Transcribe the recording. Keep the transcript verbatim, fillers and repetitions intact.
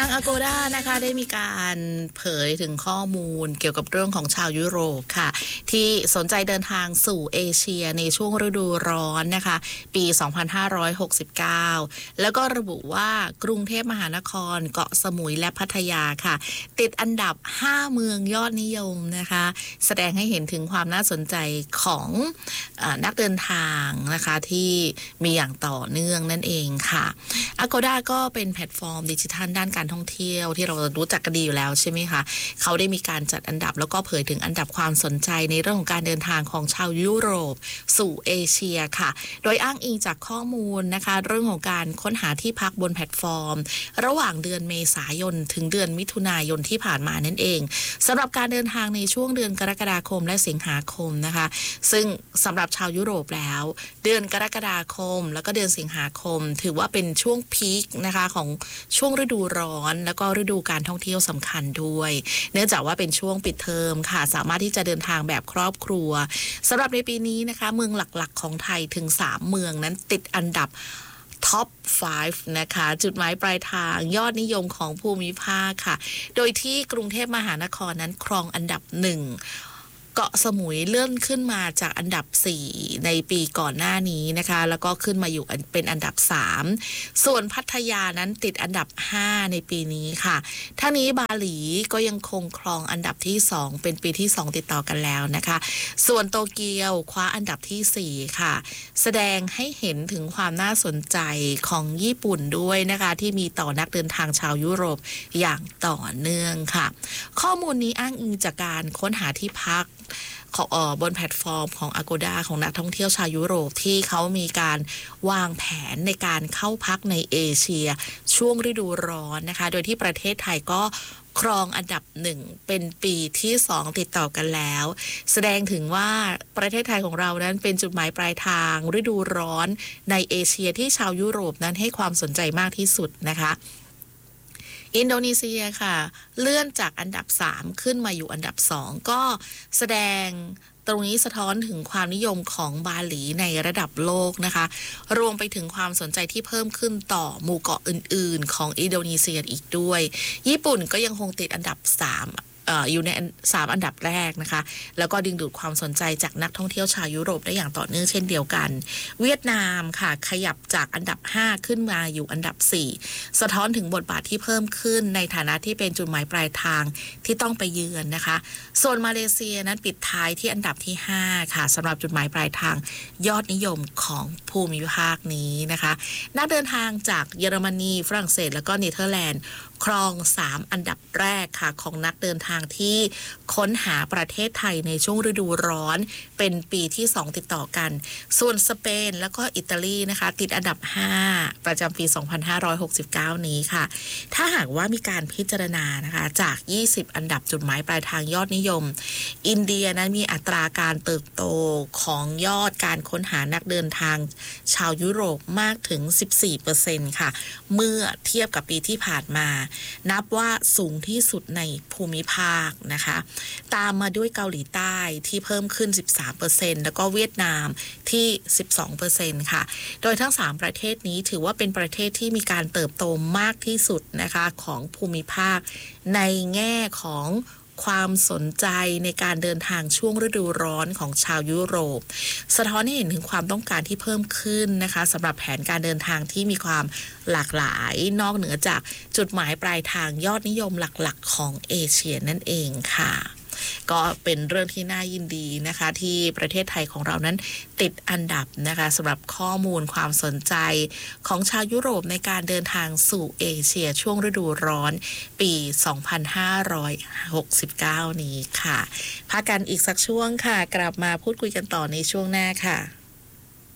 าง Agoda นะคะได้มีการเผยถึงข้อมูลเกี่ยวกับเรื่องของชาวยุโรปค่ะที่สนใจเดินทางสู่เอเชียในช่วงฤดูร้อนนะคะปี สองพันห้าร้อยหกสิบเก้า แล้วก็ระบุว่ากรุงเทพมหานครเกาะสมุยและพัทยาค่ะติดอันดับห้าเมืองยอดนิยมนะคะแสดงให้เห็นถึงความน่าสนใจของเอ่อนักเดินทางนะคะที่มีอย่างต่อเนื่องนั่นเองค่ะ Agoda ก็เป็นแพลตฟอร์มดิจิทัลด้านการท่องเที่ยวที่เรารู้จักกันดีอยู่แล้วใช่ไหมคะเขาได้มีการจัดอันดับแล้วก็เผยถึงอันดับความสนใจในเรื่องของการเดินทางของชาวยุโรปสู่เอเชียค่ะโดยอ้างอิงจากข้อมูลนะคะเรื่องของการค้นหาที่พักบนแพลตฟอร์มระหว่างเดือนเมษายนถึงเดือนมิถุนายนที่ผ่านมานั่นเองสำหรับการเดินทางในช่วงเดือนกรกฎาคมและสิงหาคมนะคะซึ่งสำหรับชาวยุโรปแล้วเดือนกรกฎาคมแล้วก็เดือนสิงหาคมถือว่าเป็นช่วงพีคนะคะของช่วงฤดูร้อนแล้วก็ฤดูการท่องเที่ยวสำคัญด้วยเนื่องจากว่าเป็นช่วงปิดเทอมค่ะสามารถที่จะเดินทางแบบครอบครัวสำหรับในปีนี้นะคะเมืองหลักๆของไทยถึงสามเมืองนั้นติดอันดับท็อปห้านะคะจุดหมายปลายทางยอดนิยมของภูมิภาคค่ะโดยที่กรุงเทพมหานครนั้นครองอันดับหนึ่งเกาะสมุยเลื่อนขึ้นมาจากอันดับสี่ในปีก่อนหน้านี้นะคะแล้วก็ขึ้นมาอยู่เป็นอันดับสามส่วนพัทยานั้นติดอันดับห้าในปีนี้ค่ะทั้งนี้บาหลีก็ยังคงครองอันดับที่สองเป็นปีที่สองติดต่อกันแล้วนะคะส่วนโตเกียวคว้าอันดับที่สี่ค่ะแสดงให้เห็นถึงความน่าสนใจของญี่ปุ่นด้วยนะคะที่มีต่อนักเดินทางชาวยุโรปอย่างต่อเนื่องค่ะข้อมูลนี้อ้างอิงจากการค้นหาที่พักของอ่อบนแพลตฟอร์มของ Agoda ของนักท่องเที่ยวชาวยุโรปที่เขามีการวางแผนในการเข้าพักในเอเชียช่วงฤดูร้อนนะคะโดยที่ประเทศไทยก็ครองอันดับหนึ่งเป็นปีที่สองติดต่อกันแล้วแสดงถึงว่าประเทศไทยของเรานั้นเป็นจุดหมายปลายทางฤดูร้อนในเอเชียที่ชาวยุโรปนั้นให้ความสนใจมากที่สุดนะคะอินโดนีเซียค่ะเลื่อนจากอันดับสามขึ้นมาอยู่อันดับสองก็แสดงตรงนี้สะท้อนถึงความนิยมของบาหลีในระดับโลกนะคะรวมไปถึงความสนใจที่เพิ่มขึ้นต่อหมู่เกาะอื่นๆของอินโดนีเซียอีกด้วยญี่ปุ่นก็ยังคงติดอันดับสามเอ่ออยู่ในสามอันดับแรกนะคะแล้วก็ดึงดูดความสนใจจากนักท่องเที่ยวชาวยุโรปได้อย่างต่อเนื่องเช่นเดียวกันเวียดนามค่ะขยับจากอันดับห้าขึ้นมาอยู่อันดับสี่สะท้อนถึงบทบาทที่เพิ่มขึ้นในฐานะที่เป็นจุดหมายปลายทางที่ต้องไปเยือนนะคะส่วนมาเลเซียนั้นปิดท้ายที่อันดับที่ห้าค่ะสำหรับจุดหมายปลายทางยอดนิยมของภูมิภาคนี้นะคะนักเดินทางจากเยอรมนีฝรั่งเศสแล้วก็เนเธอร์แลนด์ครองสามอันดับแรกค่ะของนักเดินทางที่ค้นหาประเทศไทยในช่วงฤดูร้อนเป็นปีที่สองติดต่อกันส่วนสเปนแล้วก็อิตาลีนะคะติดอันดับห้าประจำปีสองพันห้าร้อยหกสิบเก้านี้ค่ะถ้าหากว่ามีการพิจารณานะคะจากยี่สิบอันดับจุดหมายปลายทางยอดนิยมอินเดียนั้นมีอัตราการเติบโตของยอดการค้นหานักเดินทางชาวยุโรปมากถึง สิบสี่เปอร์เซ็นต์ ค่ะเมื่อเทียบกับปีที่ผ่านมานับว่าสูงที่สุดในภูมิภาคนะคะตามมาด้วยเกาหลีใต้ที่เพิ่มขึ้น สิบสามเปอร์เซ็นต์ แล้วก็เวียดนามที่ สิบสองเปอร์เซ็นต์ ค่ะโดยทั้งสามประเทศนี้ถือว่าเป็นประเทศที่มีการเติบโตมากที่สุดนะคะของภูมิภาคในแง่ของความสนใจในการเดินทางช่วงฤดูร้อนของชาวยุโรปสะท้อนให้เห็นถึงความต้องการที่เพิ่มขึ้นนะคะสำหรับแผนการเดินทางที่มีความหลากหลายนอกเหนือจากจุดหมายปลายทางยอดนิยมหลักๆของเอเชียนั่นเองค่ะก็เป็นเรื่องที่น่ายินดีนะคะที่ประเทศไทยของเรานั้นติดอันดับนะคะสำหรับข้อมูลความสนใจของชาวยุโรปในการเดินทางสู่เอเชียช่วงฤดูร้อนปีสองพันห้าร้อยหกสิบเก้านี้ค่ะพักกันอีกสักช่วงค่ะกลับมาพูดคุยกันต่อในช่วงหน้าค่ะ